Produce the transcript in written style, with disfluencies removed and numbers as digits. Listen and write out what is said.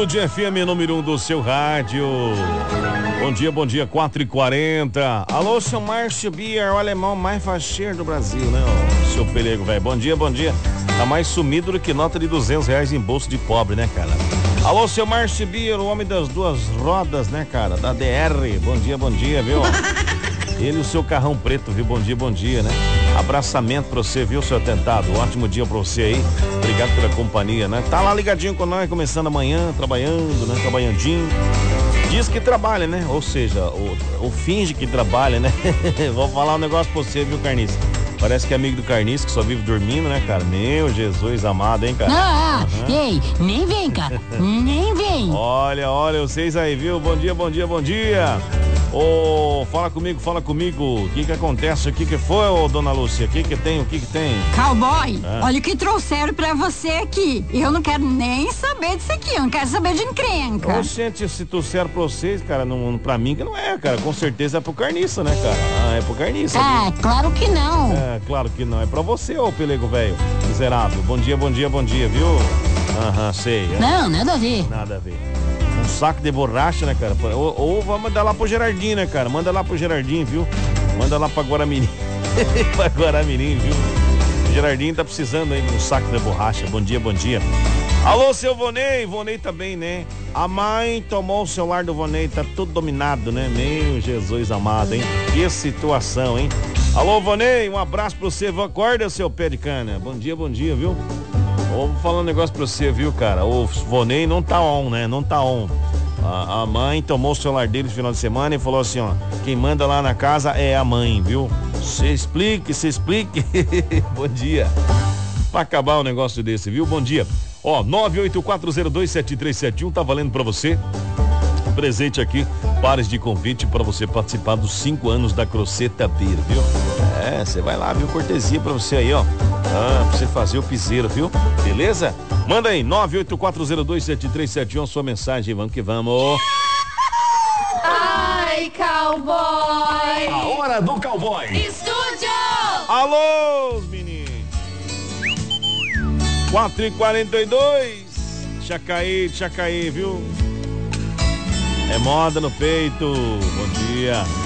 Estúdio FM número 1 do seu rádio. Bom dia, 4h40. Alô, seu Márcio Bier, o alemão mais facheiro do Brasil, né? Ô, seu pelego, velho. Bom dia. Tá mais sumido do que nota de R$200 em bolso de pobre, né, cara? Alô, seu Márcio Bier, o homem das duas rodas, né, cara? Da DR. Bom dia, viu? Ele e o seu carrão preto, viu? Bom dia, né? Abraçamento pra você, viu, seu atentado? Ótimo dia pra você aí. Obrigado pela companhia, né? Tá lá ligadinho com nós, começando amanhã, trabalhando, né? Trabalhandinho. Diz que trabalha, né? Ou seja, o finge que trabalha, né? Vou falar um negócio pra você, viu, Carniça? Parece que é amigo do Carniça, que só vive dormindo, né, cara? Meu Jesus amado, hein, cara? Ei, nem vem, cara. Nem vem. Olha, vocês aí, viu? Bom dia. Ô, fala comigo. O que acontece? O que foi, ô, dona Lúcia? O que tem? Cowboy, olha o que trouxeram pra você aqui. Eu não quero nem saber disso aqui, eu não quero saber de encrenca. Ô, gente, se trouxeram pra vocês, cara, não, pra mim que não é, cara. Com certeza é pro Carniça, né, cara? É pro Carniça. Claro que não. Claro que não. É pra você, ô, pelego velho. Miserável. Bom dia, viu? Sei. Não, nada a ver. Nada a ver. Um saco de borracha, né, cara? Ou vamos mandar lá pro Gerardinho, né, cara? Manda lá pro Gerardinho, viu? Manda lá pra Guaramirim. Pra Guaramirim, viu? O Gerardinho tá precisando aí de um saco de borracha. Bom dia. Alô, seu Vonei. Vonei tá bem, né? A mãe tomou o celular do Vonei, tá tudo dominado, né? Meu Jesus amado, hein? Que situação, hein? Alô, Vonei, um abraço pra você. Acorda, seu pé de cana. Bom dia, viu? Vou falar um negócio pra você, viu, cara? O Vonei não tá on, né? Não tá on. A mãe tomou o celular dele no final de semana e falou assim, ó, quem manda lá na casa é a mãe, viu? Se explique. Bom dia. Pra acabar um negócio desse, viu? Bom dia. Ó, 984027371 tá valendo pra você. Presente aqui, pares de convite pra você participar dos 5 anos da Croceta Beer, viu? Você vai lá, viu? Cortesia pra você aí, ó. Pra você fazer o piseiro, viu? Beleza? Manda aí, 984027371, sua mensagem, vamos que vamos. Ai, cowboy! A hora do cowboy! Estúdio! Alô, meninos! 4h42, Chacaí, viu? É moda no peito. Bom dia.